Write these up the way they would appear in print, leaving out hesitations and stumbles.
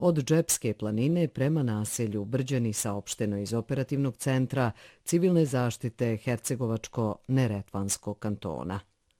od Džepske planine prema naselju Brđani, saopšteno iz operativnog centra civilne zaštite Hercegovačko-Neretvanskog kantona.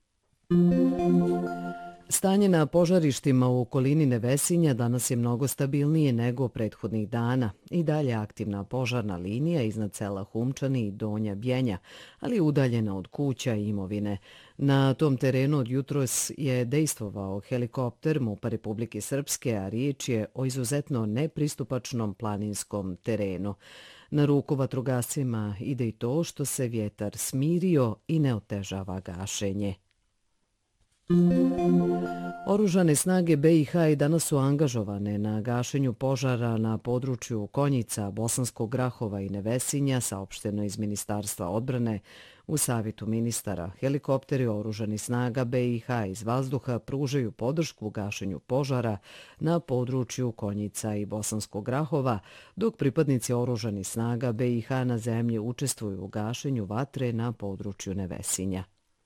Stanje na požarištima u okolini Nevesinja danas je mnogo stabilnije nego prethodnih dana. I dalje aktivna požarna linija iznad sela Humčani i Donja Bjenja, ali udaljena od kuća i imovine. Na tom terenu od jutros je dejstvovao helikopter MUP-a Republike Srpske, a riječ je o izuzetno nepristupačnom planinskom terenu. Na ruku vatrogascima ide i to što se vjetar smirio i ne otežava gašenje. Oružane snage BiH i danas su angažovane na gašenju požara na području Konjica, Bosanskog Grahova i Nevesinja, saopšteno iz Ministarstva odbrane. U savjetu ministara helikopteri oružanih snaga BiH iz vazduha pružaju podršku u gašenju požara na području Konjica i Bosanskog Grahova, dok pripadnici oružanih snaga BiH na zemlji učestvuju u gašenju vatre na području Nevesinja.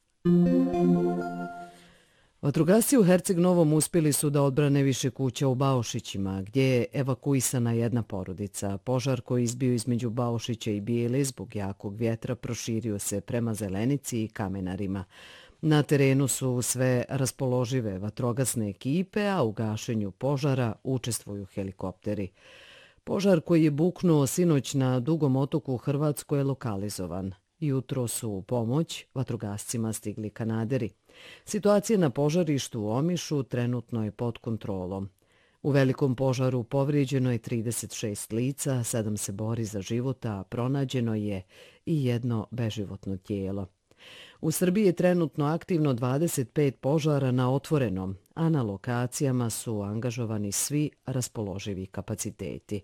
Vatrogasci u Herceg Novom uspjeli su da odbrane više kuća u Baošićima, gdje je evakuisana jedna porodica. Požar koji izbio između Baošića i Bijele zbog jakog vjetra proširio se prema Zelenici i Kamenarima. Na terenu su sve raspoložive vatrogasne ekipe, a u gašenju požara učestvuju helikopteri. Požar koji je buknuo sinoć na Dugom otoku u Hrvatskoj je lokalizovan. Jutro su u pomoć vatrogascima stigli Kanaderi. Situacija na požarištu u Omišu trenutno je pod kontrolom. U velikom požaru povrijeđeno je 36 lica, 7 se bori za život, a pronađeno je i jedno beživotno tijelo. U Srbiji je trenutno aktivno 25 požara na otvorenom, a na lokacijama su angažovani svi raspoloživi kapaciteti.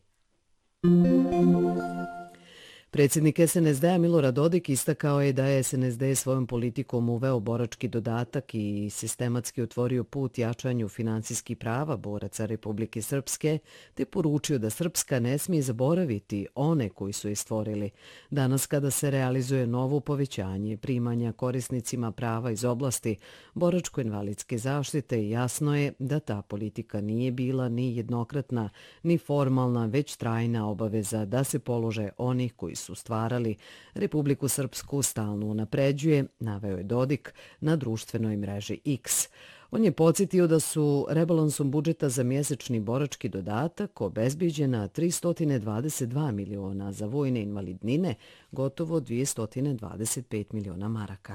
Predsjednik SNSD-a Milorad Dodik istakao je da je SNSD svojom politikom uveo borački dodatak i sistematski otvorio put jačanju finansijskih prava boraca Republike Srpske, te poručio da Srpska ne smije zaboraviti one koji su je stvorili. Danas kada se realizuje novo povećanje primanja korisnicima prava iz oblasti boračko-invalidske zaštite, jasno je da ta politika nije bila ni jednokratna, ni formalna, već trajna obaveza da se polože onih koji su stvarali Republiku Srpsku stalno unapređuje, naveo je Dodik na društvenoj mreži X. On je podsjetio da su rebalansom budžeta za mjesečni borački dodatak obezbijeđena 322 miliona za vojne invalidnine, gotovo 225 miliona maraka.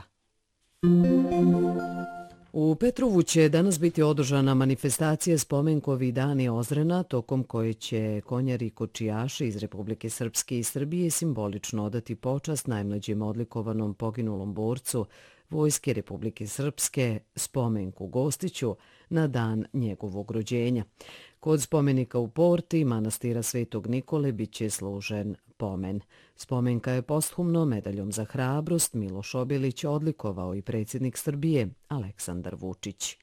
U Petrovu će danas biti održana manifestacija Spomenkovi dani Ozrena, tokom koje će konjari i kočijaši iz Republike Srpske i Srbije simbolično odati počast najmlađem odlikovanom poginulom borcu Vojske Republike Srpske Spomenku Gostiću na dan njegovog rođenja. Kod spomenika u porti manastira Svetog Nikole bit će služen pomen. Spomenka je posthumno medaljom za hrabrost Miloš Obilić odlikovao i predsjednik Srbije Aleksandar Vučić.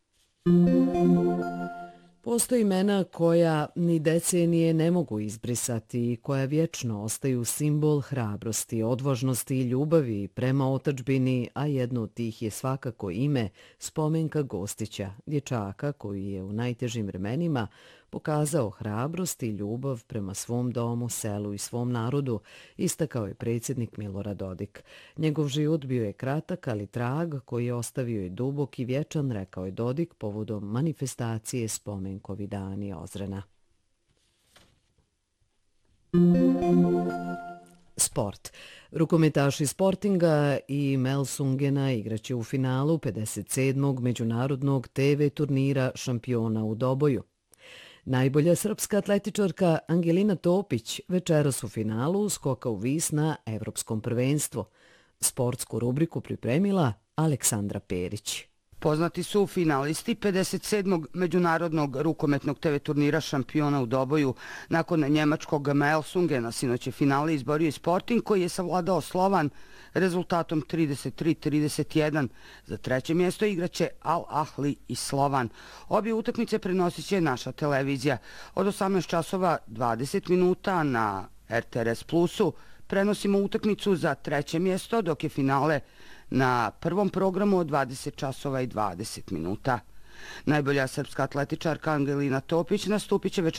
Postoje imena koja ni decenije ne mogu izbrisati i koja vječno ostaju simbol hrabrosti, odvažnosti i ljubavi prema otadžbini, a jedno od tih je svakako ime Spomenka Gostića, dječaka koji je u najtežim vremenima pokazao hrabrost i ljubav prema svom domu, selu i svom narodu, istakao je predsjednik Milorad Dodik. Njegov život bio je kratak, ali trag koji je ostavio je dubok i vječan, rekao je Dodik povodom manifestacije Spomenkovi dani Ozrena. Sport. Rukometaši Sportinga i Melsungena igraće u finalu 57. međunarodnog TV turnira šampiona u Doboju. Najbolja srpska atletičarka Angelina Topić večeras u finalu skoka u vis na Evropskom prvenstvu. Sportsku rubriku pripremila Aleksandra Perić. Poznati su finalisti 57. međunarodnog rukometnog TV turnira šampiona u Doboju. Nakon njemačkog Melsungena sinoć je finale izborio i Sporting koji je savladao Slovan rezultatom 33-31. Za treće mjesto igraće Al Ahli i Slovan. Obje utakmice prenosit će naša televizija. Od 18 časova 20 minuta na RTRS Plusu prenosimo utakmicu za treće mjesto, dok je finale na prvom programu od 20 časova i 20 minuta. Najbolja srpska atletičarka Angelina Topić nastupit će večeras